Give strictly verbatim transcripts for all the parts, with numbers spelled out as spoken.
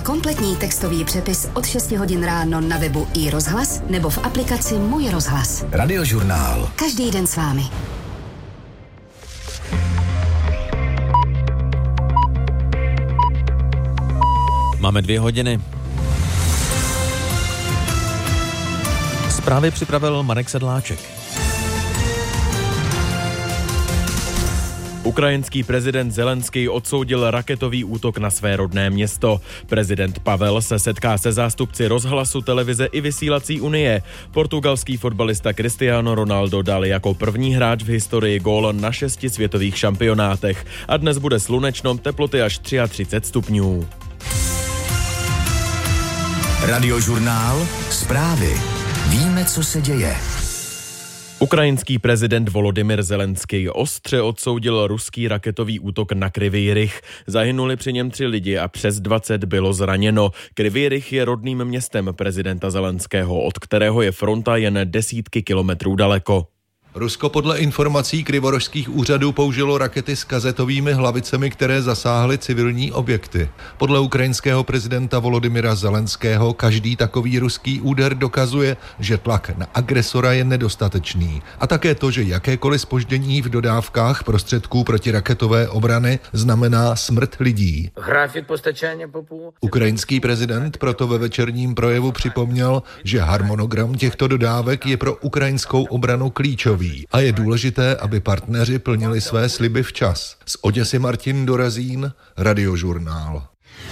kompletní textový přepis od šesti hodin ráno na webu i rozhlas nebo v aplikaci Můj rozhlas. Radiožurnál. Každý den s vámi. Máme dvě hodiny. Zprávy připravil Marek Sedláček. Ukrajinský prezident Zelenský odsoudil raketový útok na své rodné město. Prezident Pavel se setká se zástupci rozhlasu, televize i vysílací unie. Portugalský fotbalista Cristiano Ronaldo dal jako první hráč v historii gól na šesti světových šampionátech. A dnes bude slunečno, teploty až třicet tři stupňů. Radiožurnál. Zprávy. Víme, co se děje. Ukrajinský prezident Volodymyr Zelenský ostře odsoudil ruský raketový útok na Kryvý Rih. Zahynuli při něm tři lidi a přes dvacet bylo zraněno. Kryvý Rih je rodným městem prezidenta Zelenského, od kterého je fronta jen desítky kilometrů daleko. Rusko podle informací krivorožských úřadů použilo rakety s kazetovými hlavicemi, které zasáhly civilní objekty. Podle ukrajinského prezidenta Volodymyra Zelenského každý takový ruský úder dokazuje, že tlak na agresora je nedostatečný. A také to, že jakékoliv zpoždění v dodávkách prostředků protiraketové obrany znamená smrt lidí. Ukrajinský prezident proto ve večerním projevu připomněl, že harmonogram těchto dodávek je pro ukrajinskou obranu klíčový. A je důležité, aby partneři plnili své sliby včas. Z Oděsy Martin Dorazín, Radiožurnál.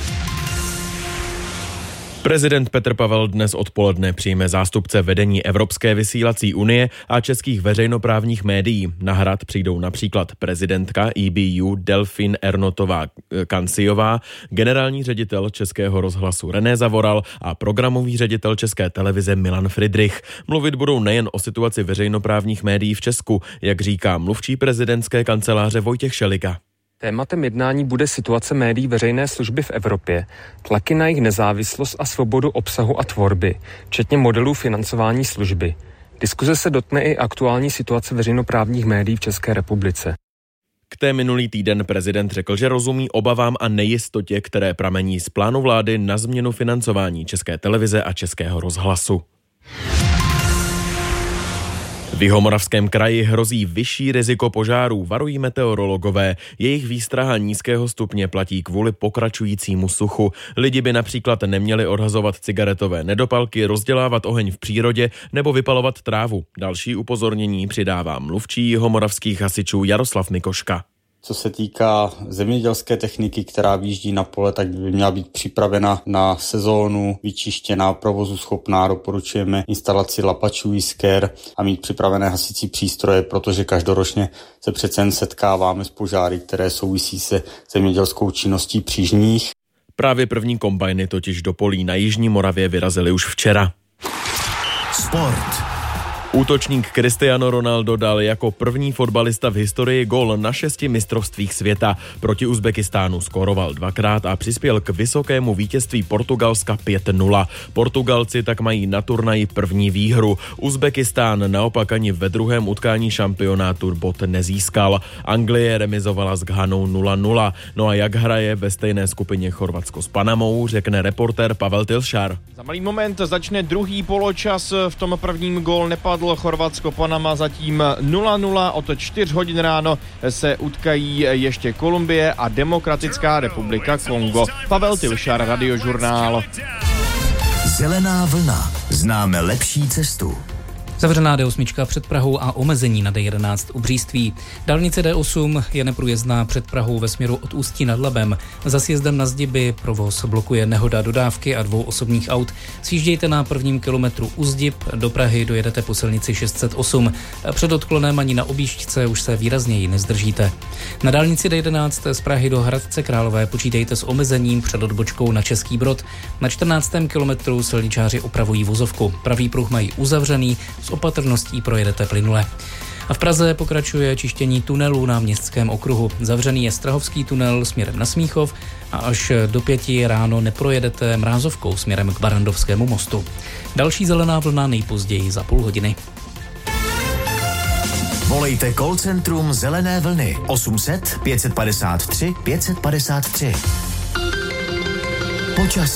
Prezident Petr Pavel dnes odpoledne přijme zástupce vedení Evropské vysílací unie a českých veřejnoprávních médií. Na hrad přijdou například prezidentka E B U Delfín Ernotová-Kanciová, generální ředitel Českého rozhlasu René Zavoral a programový ředitel České televize Milan Fridrich. Mluvit budou nejen o situaci veřejnoprávních médií v Česku, jak říká mluvčí prezidentské kanceláře Vojtěch Šeliga. Tématem jednání bude situace médií veřejné služby v Evropě, tlaky na jejich nezávislost a svobodu obsahu a tvorby, včetně modelů financování služby. Diskuze se dotkne i aktuální situace veřejnoprávních médií v České republice. K té minulý týden prezident řekl, že rozumí obavám a nejistotě, které pramení z plánu vlády na změnu financování České televize a Českého rozhlasu. V Jihomoravském kraji hrozí vyšší riziko požárů, varují meteorologové. Jejich výstraha nízkého stupně platí kvůli pokračujícímu suchu. Lidi by například neměli odhazovat cigaretové nedopalky, rozdělávat oheň v přírodě nebo vypalovat trávu. Další upozornění přidává mluvčí jihomoravských hasičů Jaroslav Mikoška. Co se týká zemědělské techniky, která výjíždí na pole, tak by měla být připravena na sezónu, vyčištěná, provozu schopná. Doporučujeme instalaci lapačů Jisker a mít připravené hasicí přístroje, protože každoročně se přece jen setkáváme s požáry, které souvisí se zemědělskou činností přížních. Právě první kombajny totiž do polí na Jižní Moravě vyrazily už včera. Sport. Útočník Cristiano Ronaldo dal jako první fotbalista v historii gól na šesti mistrovstvích světa. Proti Uzbekistánu skóroval dvakrát a přispěl k vysokému vítězství Portugalska pět nula. Portugalci tak mají na turnaji první výhru. Uzbekistán naopak ani ve druhém utkání šampionátu bod nezískal. Anglie remizovala s Ghanou nula nula. No a jak hraje ve stejné skupině Chorvatsko s Panamou, řekne reportér Pavel Tilšar. Za malý moment začne druhý poločas, v tom prvním gól nepadl. Chorvatsko-Panama zatím nula nula, od čtyř hodin ráno se utkají ještě Kolumbie a Demokratická republika Kongo. Pavel Tilšar, Radiožurnál. Zelená vlna. Známe lepší cestu. Zavřená D osm před Prahou a omezení na D jedenáct u Bříství. Dálnice D osm je neprůjezdná před Prahou ve směru od Ústí nad Labem. Za sjezdem na zdi by provoz blokuje nehoda dodávky a dvou osobních aut. Sjíždějte na prvním kilometru u Zdib, do Prahy dojedete po silnici šest set osm. Před odklonem ani na objížďce už se výrazněji nezdržíte. Na dálnici D jedenáct z Prahy do Hradce Králové počítejte s omezením před odbočkou na Český Brod. Na čtrnáctém kilometru silničáři opravují vozovku. Pravý pruh mají uzavřený, s opatrností projedete plynule. A v Praze pokračuje čištění tunelů na Městském okruhu. Zavřený je Strahovský tunel směrem na Smíchov a až do pěti ráno neprojedete Mrázovkou směrem k Barrandovskému mostu. Další zelená vlna nejpozději za půl hodiny. Volejte call centrum Zelené vlny osm set pět set padesát tři pět set padesát tři. Počasí.